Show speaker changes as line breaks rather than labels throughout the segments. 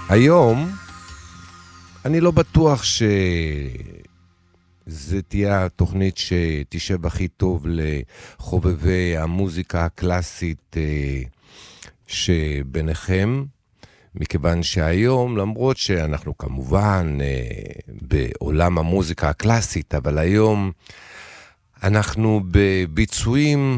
היום אני לא בטוח זה תהיה התוכנית שתשב הכי טוב לחובבי המוזיקה הקלאסית שביניכם, מכיוון שהיום, למרות שאנחנו כמובן בעולם המוזיקה הקלאסית, אבל היום אנחנו בביצועים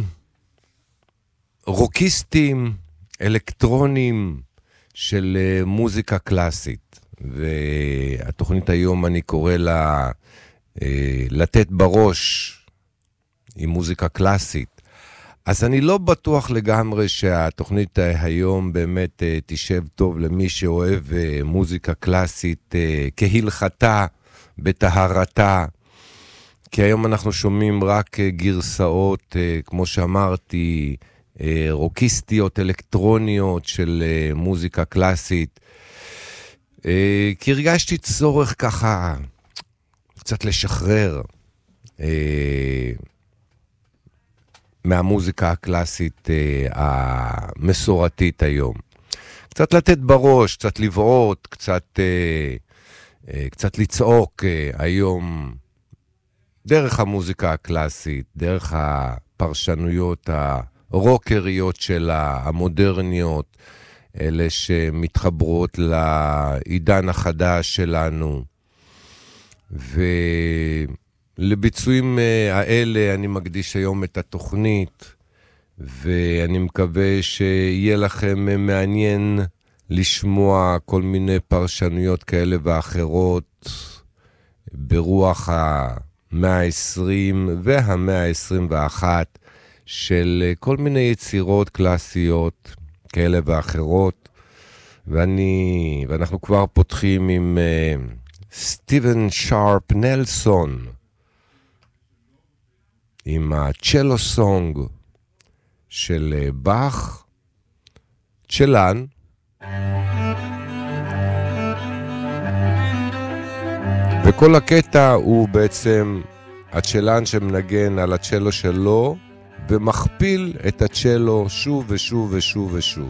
רוקיסטים, אלקטרונים של מוזיקה קלאסית. והתוכנית היום אני קורא לה לתת בראש עם מוזיקה קלאסית. אז אני לא בטוח לגמרי שהתוכנית היום באמת תשב טוב למי שאוהב מוזיקה קלאסית כהלכתה, בטהרתה, כי היום אנחנו שומעים רק גרסאות, כמו שאמרתי, רוקיסטיות, אלקטרוניות של מוזיקה קלאסית. כי הרגשתי צורך ככה קצת לשחרר מהמוזיקה הקלאסית המסורתית היום. קצת לתת בראש, קצת לבעוט, קצת לצעוק היום דרך המוזיקה הקלאסית, דרך הפרשנויות הרוקריות שלה, המודרניות, אלה שמתחברות לעידן החדש שלנו. ולביצועים האלה אני מקדיש היום את התוכנית, ואני מקווה שיהיה לכם מעניין לשמוע כל מיני פרשנויות כאלה ואחרות ברוח המאה ה-20 והמאה ה-21 של כל מיני יצירות קלאסיות כאלה ואחרות. ואנחנו כבר פותחים עם סטיבן שרפ נלסון, עם הצ'לו סונג של באך, צ'לן. וכל הקטע הוא בעצם הצ'לן שמנגן על הצ'לו שלו, ומכפיל את הצ'לו שוב ושוב ושוב ושוב.